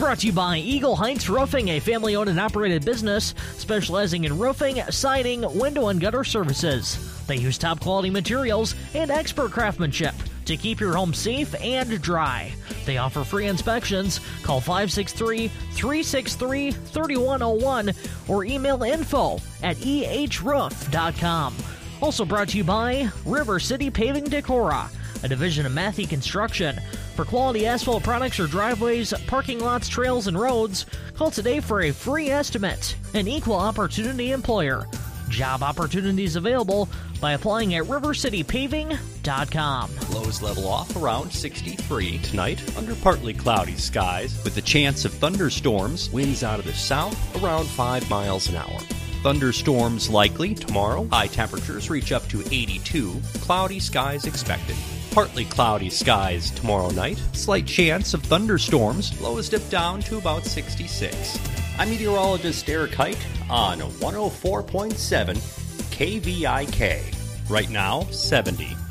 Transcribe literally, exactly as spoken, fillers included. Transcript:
brought to you by Eagle Heights Roofing, a family-owned and operated business specializing in roofing, siding, window, and gutter services. They use top-quality materials and expert craftsmanship to keep your home safe and dry. They offer free inspections. Call five six three, three six three, three one zero one or email info at e h roof dot com. Also brought to you by River City Paving Decorah, a division of Matthey Construction. For quality asphalt products or driveways, parking lots, trails, and roads, call today for a free estimate. An equal opportunity employer. Job opportunities available by applying at river city paving dot com. Lows level off around sixty-three tonight under partly cloudy skies with the chance of thunderstorms. Winds out of the south around five miles an hour. Thunderstorms likely tomorrow. High temperatures reach up to eighty-two. Cloudy skies expected. Partly cloudy skies tomorrow night. Slight chance of thunderstorms. Lows dip down to about sixty-six. I'm meteorologist Eric Height on one oh four point seven K V I K. Right now, seventy.